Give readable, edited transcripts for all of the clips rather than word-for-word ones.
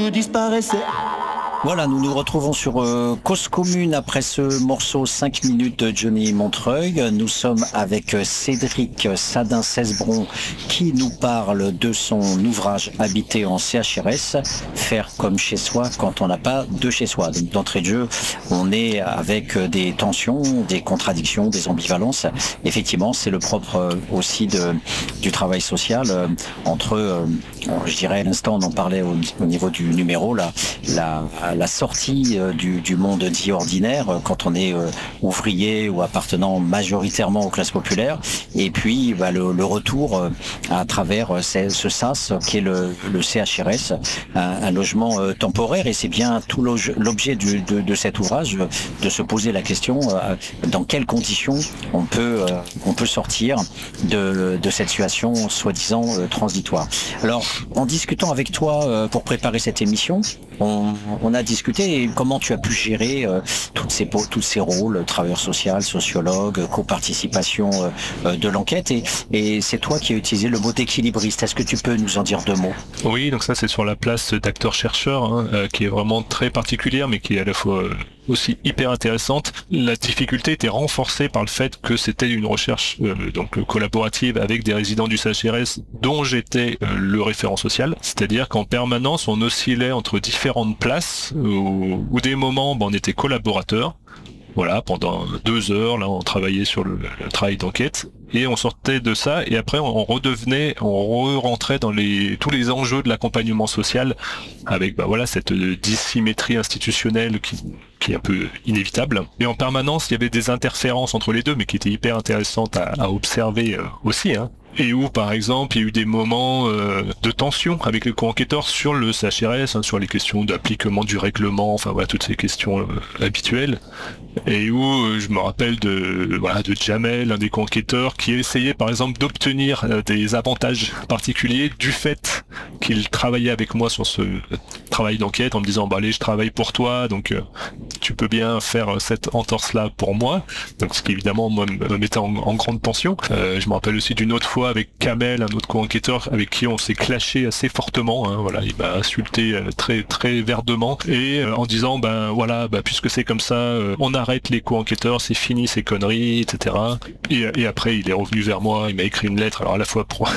tout disparaissait. Voilà, nous nous retrouvons sur Cause Commune après ce morceau 5 minutes de Johnny Montreuil. Nous sommes avec Cédric Sadin-Cesbron qui nous parle de son ouvrage Habiter en CHRS, faire comme chez soi quand on n'a pas de chez soi. Donc d'entrée de jeu, on est avec des tensions, des contradictions, des ambivalences. Effectivement, c'est le propre aussi du travail social entre, je dirais à l'instant, on en parlait au niveau du numéro, la sortie du monde dit ordinaire quand on est ouvrier ou appartenant majoritairement aux classes populaires, et puis le retour à travers ce SAS qui est le CHRS, un logement temporaire. Et c'est bien tout l'objet de cet ouvrage, de se poser la question dans quelles conditions on peut sortir de cette situation soi-disant transitoire. Alors, en discutant avec toi pour préparer cette émission, on a discuté et comment tu as pu gérer tous ces rôles, travailleur social, sociologue, coparticipation de l'enquête, et c'est toi qui as utilisé le mot d'équilibriste. Est-ce que tu peux nous en dire 2 mots? Oui, donc ça c'est sur la place d'acteur-chercheur, qui est vraiment très particulière, mais qui est à la fois aussi hyper intéressante. La difficulté était renforcée par le fait que c'était une recherche donc collaborative avec des résidents du CHRS dont j'étais le référent social, c'est-à-dire qu'en permanence on oscillait entre différentes places où des moments on était collaborateurs. Voilà, pendant 2 heures, là, on travaillait sur le travail d'enquête, et on sortait de ça, et après, on rentrait dans tous les enjeux de l'accompagnement social, avec, cette dissymétrie institutionnelle qui est un peu inévitable. Et en permanence, il y avait des interférences entre les deux, mais qui étaient hyper intéressantes à observer aussi, Et où, par exemple, il y a eu des moments de tension avec les co-enquêteurs sur le CHRS, sur les questions d'appliquement du règlement, toutes ces questions habituelles. Et où je me rappelle de Jamel, un des co-enquêteurs, qui essayait, par exemple, d'obtenir des avantages particuliers du fait qu'il travaillait avec moi sur ce travail d'enquête, en me disant, allez, je travaille pour toi, donc tu peux bien faire cette entorse-là pour moi. Donc, ce qui, évidemment, moi, me mettait en grande tension. Je me rappelle aussi d'une autre fois avec Kamel, un autre co-enquêteur avec qui on s'est clashé assez fortement, il m'a insulté très très verdement, et en disant puisque c'est comme ça, on arrête les co-enquêteurs, c'est fini ces conneries, etc. Et après il est revenu vers moi, il m'a écrit une lettre, alors à la fois pour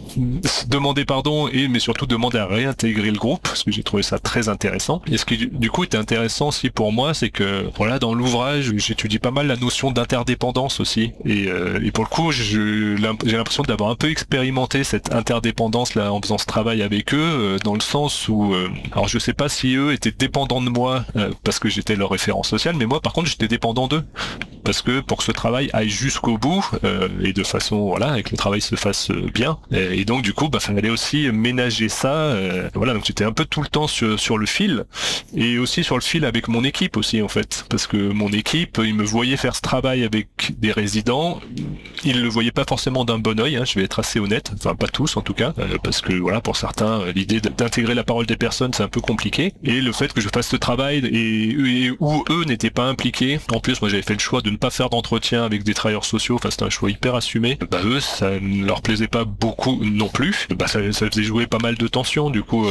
demander pardon mais surtout demander à réintégrer le groupe, parce que j'ai trouvé ça très intéressant. Et ce qui du coup était intéressant aussi pour moi, c'est que dans l'ouvrage j'étudie pas mal la notion d'interdépendance aussi, et pour le coup j'ai l'impression d'avoir un peu expérimenté cette interdépendance là en faisant ce travail avec eux, dans le sens où alors je sais pas si eux étaient dépendants de moi parce que j'étais leur référent social, mais moi par contre j'étais dépendant d'eux, parce que pour que ce travail aille jusqu'au bout et de façon que le travail se fasse bien, et donc du coup fallait aussi ménager ça, donc j'étais un peu tout le temps sur le fil, et aussi sur le fil avec mon équipe aussi en fait, parce que mon équipe, ils me voyaient faire ce travail avec des résidents, ils le voyaient pas forcément d'un bon œil, je vais être assez honnête, pas tous en tout cas, parce que pour certains l'idée d'intégrer la parole des personnes c'est un peu compliqué, et le fait que je fasse ce travail et où eux n'étaient pas impliqués, en plus moi j'avais fait le choix de ne pas faire d'entretien avec des travailleurs sociaux, c'était un choix hyper assumé, eux ça ne leur plaisait pas beaucoup non plus, ça faisait jouer pas mal de tensions du coup,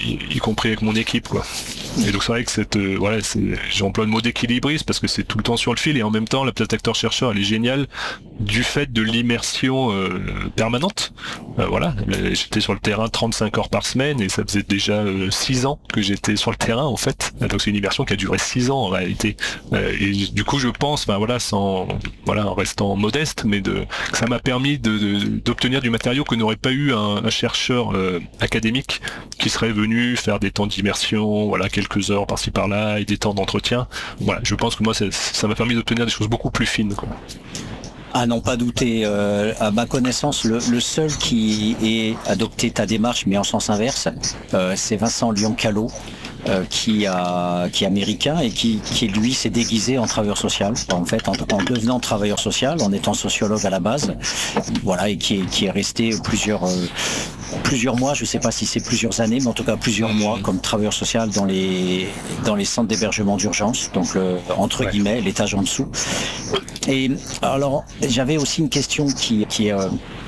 y compris avec mon équipe quoi. Et donc c'est vrai que j'emploie le mot d'équilibriste parce que c'est tout le temps sur le fil, et en même temps la place d'acteur-chercheur elle est géniale du fait de l'immersion permanente. J'étais sur le terrain 35 heures par semaine, et ça faisait déjà 6 ans que j'étais sur le terrain en fait, donc c'est une immersion qui a duré 6 ans en réalité, et du coup je pense en restant modeste, mais que ça m'a permis d'obtenir du matériau que n'aurait pas eu un chercheur académique qui serait venu faire des temps d'immersion, quelques heures par-ci par-là et des temps d'entretien. Je pense que moi ça m'a permis d'obtenir des choses beaucoup plus fines quoi. À n'en pas douter, à ma connaissance, le seul qui ait adopté ta démarche, mais en sens inverse, c'est Vincent Lyon-Callot, qui est américain et qui lui s'est déguisé en travailleur social, en fait, en devenant travailleur social, en étant sociologue à la base, et qui est resté plusieurs mois, je ne sais pas si c'est plusieurs années, mais en tout cas plusieurs mois comme travailleur social dans les centres d'hébergement d'urgence, donc entre guillemets l'étage en dessous. Et alors j'avais aussi une question qui est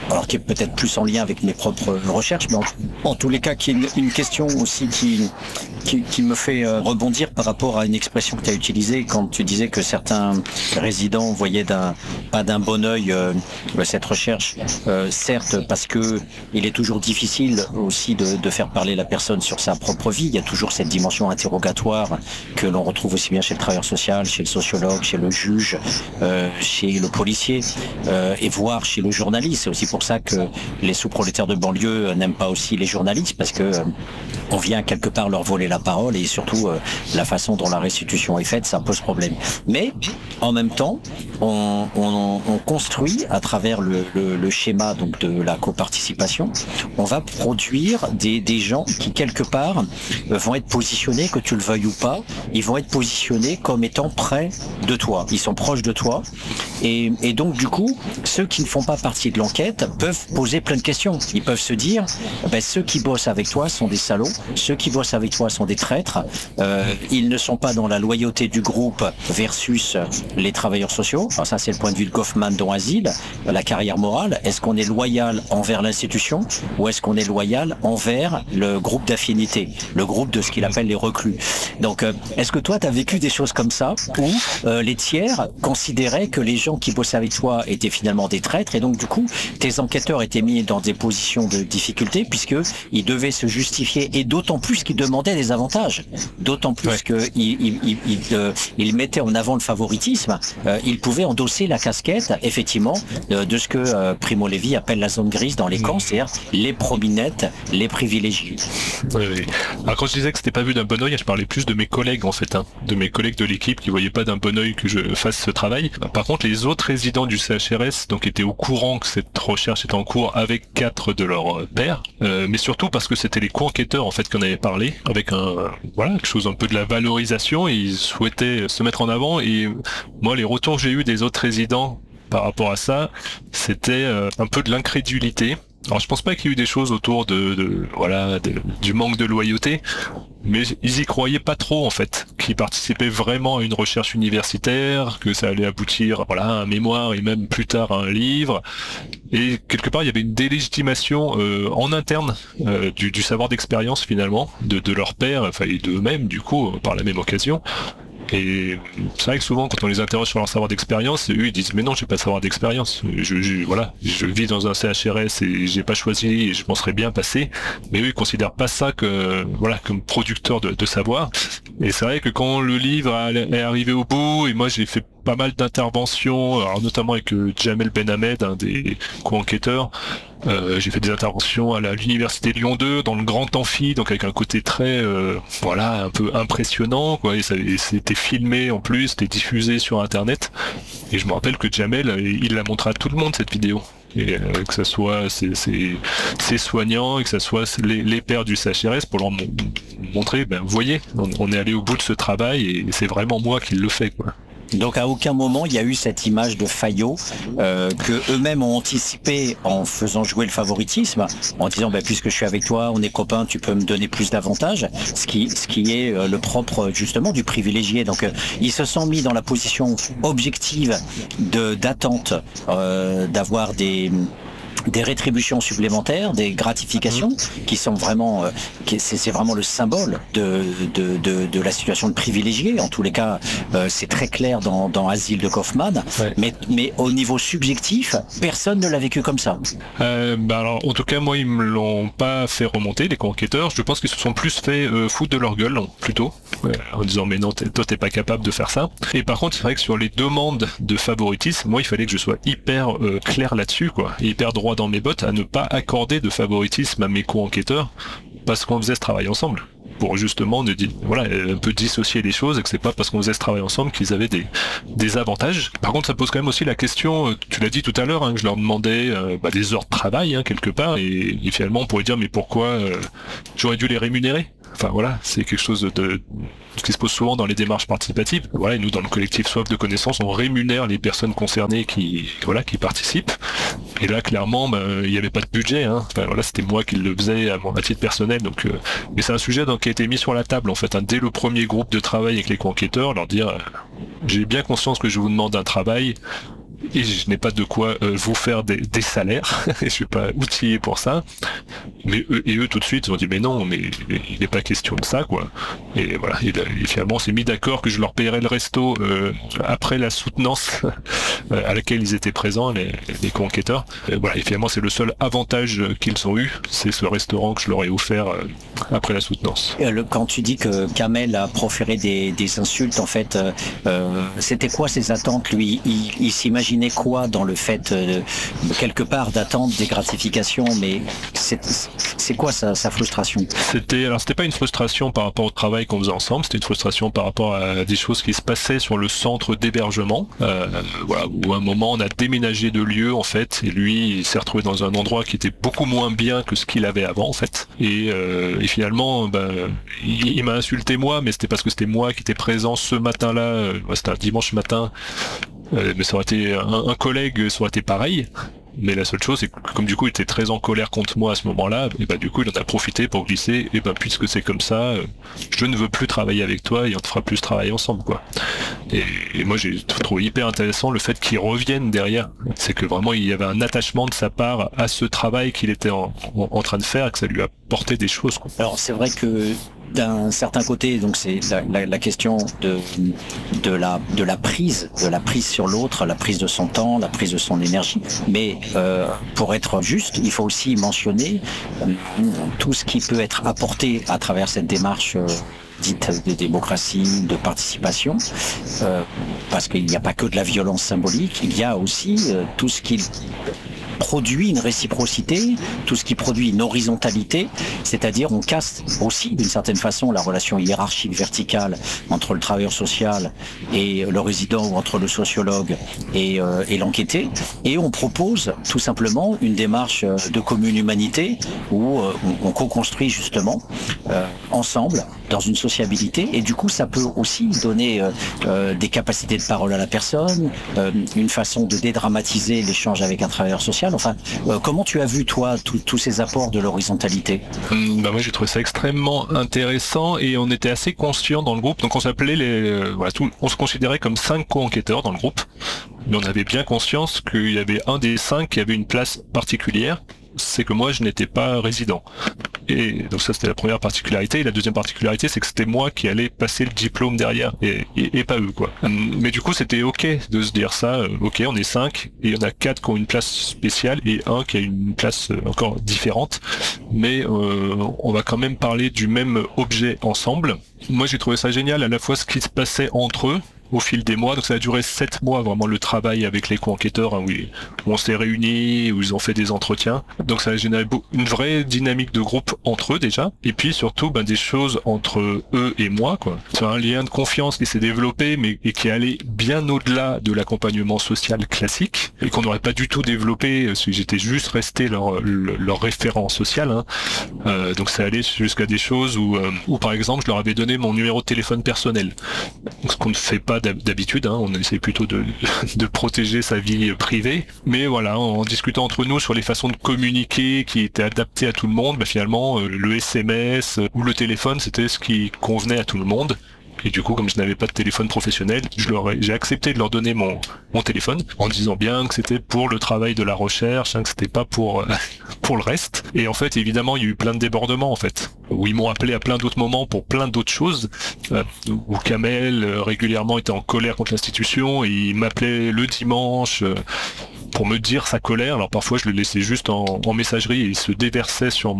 alors qui est peut-être plus en lien avec mes propres recherches, mais en tous les cas, qui est une question aussi qui me fait rebondir par rapport à une expression que tu as utilisée quand tu disais que certains résidents voyaient pas d'un bon œil cette recherche, certes parce que il est toujours difficile aussi de faire parler la personne sur sa propre vie. Il y a toujours cette dimension interrogatoire que l'on retrouve aussi bien chez le travailleur social, chez le sociologue, chez le juge, chez le policier, et voire chez le journaliste. C'est aussi pour ça que les sous-prolétaires de banlieue n'aiment pas aussi les journalistes, parce que on vient quelque part leur voler la parole, et surtout la façon dont la restitution est faite, ça pose problème. Mais en même temps, on construit à travers le schéma donc de la coparticipation, on va produire des gens qui quelque part vont être positionnés, que tu le veuilles ou pas, ils vont être positionnés comme étant près de toi. Ils sont proches de toi, et donc du coup, ceux qui ne font pas partie de l'enquête peuvent poser plein de questions. Ils peuvent se dire, ceux qui bossent avec toi sont des salauds, ceux qui bossent avec toi sont des traîtres, ils ne sont pas dans la loyauté du groupe versus les travailleurs sociaux. Alors ça, c'est le point de vue de Goffman dans Asile, la carrière morale. Est-ce qu'on est loyal envers l'institution, ou est-ce qu'on est loyal envers le groupe d'affinité, le groupe de ce qu'il appelle les reclus? Donc, est-ce que toi, tu as vécu des choses comme ça, où les tiers considéraient que les gens qui bossaient avec toi étaient finalement des traîtres, et donc du coup, tes enquêteurs étaient mis dans des positions de difficulté, puisqu'ils devaient se justifier, et d'autant plus qu'ils demandaient des avantages, d'autant plus qu'ils mettaient en avant le favoritisme, ils pouvaient endosser la casquette, effectivement, de ce que Primo Levi appelle la zone grise dans les camps, c'est-à-dire les prominettes, les privilégiés. Oui. Alors quand je disais que c'était pas vu d'un bon oeil, je parlais plus de mes collègues en fait, de mes collègues de l'équipe qui voyaient pas d'un bon oeil que je fasse ce travail. Par contre, les autres résidents du CHRS donc étaient au courant que cette recherche était en cours avec 4 de leurs pairs, mais surtout parce que c'était les co-enquêteurs en fait qui en avaient parlé, avec quelque chose un peu de la valorisation, et ils souhaitaient se mettre en avant. Et moi, les retours que j'ai eu des autres résidents par rapport à ça, c'était un peu de l'incrédulité. Alors je pense pas qu'il y ait eu des choses autour du manque de loyauté, mais ils y croyaient pas trop en fait, qu'ils participaient vraiment à une recherche universitaire, que ça allait aboutir à un mémoire et même plus tard à un livre. Et quelque part il y avait une délégitimation en interne du savoir d'expérience finalement de leur père, et d'eux-mêmes du coup par la même occasion. Et c'est vrai que souvent, quand on les interroge sur leur savoir d'expérience, eux ils disent mais non, j'ai pas de savoir d'expérience. Je vis dans un CHRS et j'ai pas choisi et je m'en serais bien passé. Mais eux ils considèrent pas ça comme producteur de savoir. Et c'est vrai que quand le livre est arrivé au bout, et moi j'ai fait pas mal d'interventions, alors notamment avec Jamel Benhamed, un des co-enquêteurs. J'ai fait des interventions à l'université Lyon 2 dans le grand amphi, donc avec un côté très un peu impressionnant quoi, et c'était filmé en plus, c'était diffusé sur internet, et je me rappelle que Jamel il l'a montré à tout le monde cette vidéo, et que ça soit ses soignants et que ça soit les pairs du CHRS, pour leur montrer vous voyez, on est allé au bout de ce travail et c'est vraiment moi qui le fais quoi. Donc à aucun moment il y a eu cette image de faillot que eux-mêmes ont anticipé en faisant jouer le favoritisme, en disant puisque je suis avec toi, on est copains, tu peux me donner plus d'avantages, ce qui est le propre justement du privilégié. Donc ils se sont mis dans la position objective d'attente d'avoir des rétributions supplémentaires, des gratifications qui sont vraiment, c'est vraiment le symbole de la situation de privilégié. En tous les cas, c'est très clair dans Asile de Kaufmann. Ouais. Mais au niveau subjectif, personne ne l'a vécu comme ça. Alors, en tout cas, moi, ils me l'ont pas fait remonter, les co-enquêteurs. Je pense qu'ils se sont plus fait foutre de leur gueule, plutôt, en disant mais non, toi, t'es pas capable de faire ça. Et par contre, c'est vrai que sur les demandes de favoritisme, moi, il fallait que je sois hyper clair là-dessus, quoi, et hyper droit dans mes bottes à ne pas accorder de favoritisme à mes co-enquêteurs parce qu'on faisait ce travail ensemble, pour justement un peu dissocier les choses, et que c'est pas parce qu'on faisait ce travail ensemble qu'ils avaient des avantages. Par contre, ça pose quand même aussi la question, tu l'as dit tout à l'heure, que je leur demandais des heures de travail quelque part, et finalement on pourrait dire mais pourquoi j'aurais dû les rémunérer. Enfin c'est quelque chose de qui se pose souvent dans les démarches participatives. Et nous dans le collectif Soif de connaissances, on rémunère les personnes concernées qui participent. Et là clairement, il n'y avait pas de budget. C'était moi qui le faisais à titre personnel. Donc, mais c'est un sujet qui a été mis sur la table en fait. Dès le premier groupe de travail avec les co-enquêteurs, leur dire j'ai bien conscience que je vous demande un travail. et je n'ai pas de quoi vous faire des salaires, et je suis pas outillé pour ça. Mais eux tout de suite ils ont dit mais non, mais il n'est pas question de ça quoi. Et voilà, et finalement on s'est mis d'accord que je leur payerais le resto après la soutenance à laquelle ils étaient présents, les co-enquêteurs. Voilà, et finalement c'est le seul avantage qu'ils ont eu, c'est ce restaurant que je leur ai offert après la soutenance. Quand tu dis que Kamel a proféré des insultes, en fait, c'était quoi ses attentes lui? Il s'imaginait quoi dans le fait quelque part d'attendre des gratifications, mais c'est quoi sa frustration? C'était pas une frustration par rapport au travail qu'on faisait ensemble, c'était une frustration par rapport à des choses qui se passaient sur le centre d'hébergement. Voilà, où à un moment on a déménagé de lieu en fait, et lui il s'est retrouvé dans un endroit qui était beaucoup moins bien que ce qu'il avait avant en fait. Et finalement, il m'a insulté moi, mais c'était parce que c'était moi qui étais présent ce matin-là. C'était un dimanche matin, mais ça aurait été un collègue, ça aurait été pareil. Mais la seule chose, c'est que comme du coup il était très en colère contre moi à ce moment-là, et du coup il en a profité pour glisser, et puisque c'est comme ça, je ne veux plus travailler avec toi et on ne fera plus travailler ensemble quoi. Et moi j'ai trouvé hyper intéressant le fait qu'il revienne derrière. C'est que vraiment il y avait un attachement de sa part à ce travail qu'il était en train de faire, et que ça lui a apporté des choses quoi. Alors c'est vrai que d'un certain côté, donc c'est la question de la prise sur l'autre, la prise de son temps, la prise de son énergie. Mais pour être juste, il faut aussi mentionner tout ce qui peut être apporté à travers cette démarche dite de démocratie, de participation, parce qu'il n'y a pas que de la violence symbolique, il y a aussi tout ce qui produit une réciprocité, tout ce qui produit une horizontalité, c'est-à-dire on casse aussi d'une certaine façon la relation hiérarchique verticale entre le travailleur social et le résident, ou entre le sociologue et l'enquêté, et on propose tout simplement une démarche de commune humanité où on co-construit justement ensemble dans une sociabilité, et du coup ça peut aussi donner des capacités de parole à la personne, une façon de dédramatiser l'échange avec un travailleur social. Enfin, comment tu as vu toi tous ces apports de l'horizontalité? Moi j'ai trouvé ça extrêmement intéressant, et on était assez conscients dans le groupe, donc on s'appelait on se considérait comme 5 co-enquêteurs dans le groupe, mais on avait bien conscience qu'il y avait un des 5 qui avait une place particulière, c'est que moi je n'étais pas résident. Et donc ça c'était la première particularité, et la deuxième particularité c'est que c'était moi qui allais passer le diplôme derrière, et pas eux quoi. Mais du coup c'était ok de se dire ça, ok on est 5, et il y en a 4 qui ont une place spéciale et un qui a une place encore différente, mais on va quand même parler du même objet ensemble. Moi j'ai trouvé ça génial, à la fois ce qui se passait entre eux au fil des mois, donc ça a duré 7 mois vraiment le travail avec les co-enquêteurs, où on s'est réunis, où ils ont fait des entretiens, donc ça a généré une vraie dynamique de groupe entre eux déjà, et puis surtout des choses entre eux et moi quoi. C'est un lien de confiance qui s'est développé, et qui allait bien au-delà de l'accompagnement social classique, et qu'on n'aurait pas du tout développé si j'étais juste resté leur référent social donc ça allait jusqu'à des choses où par exemple je leur avais donné mon numéro de téléphone personnel, ce qu'on ne fait pas d'habitude, on essaie plutôt de protéger sa vie privée, mais voilà, en discutant entre nous sur les façons de communiquer qui étaient adaptées à tout le monde, finalement le SMS ou le téléphone c'était ce qui convenait à tout le monde. Et du coup, comme je n'avais pas de téléphone professionnel, j'ai accepté de leur donner mon téléphone, en disant bien que c'était pour le travail de la recherche, que c'était pas pour le reste. Et en fait, évidemment, il y a eu plein de débordements, en fait, où ils m'ont appelé à plein d'autres moments pour plein d'autres choses, où Kamel régulièrement était en colère contre l'institution, et il m'appelait le dimanche pour me dire sa colère. Alors parfois je le laissais juste en messagerie, et il se déversait sur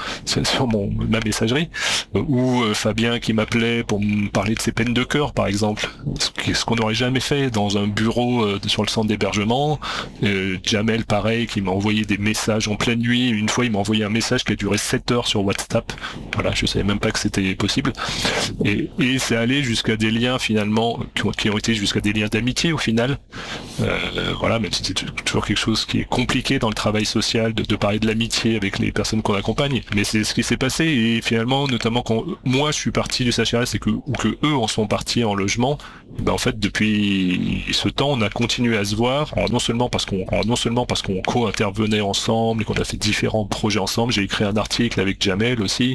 ma messagerie, ou Fabien qui m'appelait pour me parler de ses peines de cœur par exemple, ce qu'on n'aurait jamais fait dans un bureau sur le centre d'hébergement. Jamel pareil, qui m'a envoyé des messages en pleine nuit. Une fois il m'a envoyé un message qui a duré 7 heures sur WhatsApp, voilà, je savais même pas que c'était possible, et c'est allé jusqu'à des liens finalement qui ont été jusqu'à des liens d'amitié au final. Voilà, même si c'est toujours quelque chose qui est compliqué dans le travail social de parler de l'amitié avec les personnes qu'on accompagne, mais c'est ce qui s'est passé. Et finalement, notamment quand moi je suis parti du CHRS ou que eux en sont partis en logement, en fait depuis ce temps on a continué à se voir. Alors non seulement parce qu'on co-intervenait ensemble et qu'on a fait différents projets ensemble, j'ai écrit un article avec Jamel aussi,